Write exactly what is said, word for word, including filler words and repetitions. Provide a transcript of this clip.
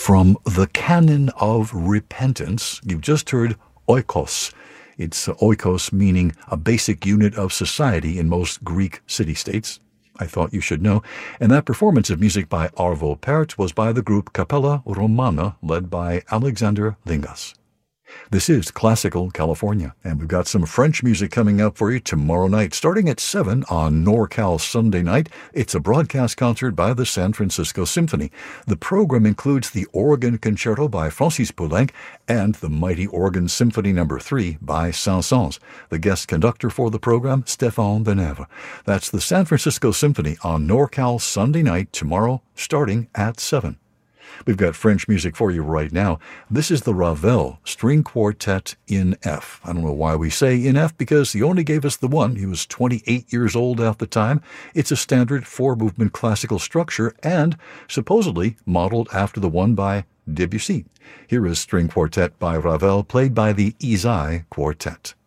From the Canon of Repentance, you've just heard oikos. It's uh, oikos meaning a basic unit of society in most Greek city-states. I thought you should know. And that performance of music by Arvo Pärt was by the group Capella Romana, led by Alexander Lingas. This is Classical California, and we've got some French music coming up for you tomorrow night, starting at seven on NorCal Sunday night. It's a broadcast concert by the San Francisco Symphony. The program includes the Organ Concerto by Francis Poulenc and the Mighty Organ Symphony Number three by Saint-Saëns. The guest conductor for the program, Stéphane Denève. That's the San Francisco Symphony on NorCal Sunday night tomorrow, starting at seven. We've got French music for you right now. This is the Ravel String Quartet in F. I don't know why we say in F, because he only gave us the one. He was twenty-eight years old at the time. It's a standard four-movement classical structure and supposedly modeled after the one by Debussy. Here is String Quartet by Ravel, played by the Ysaÿe Quartet.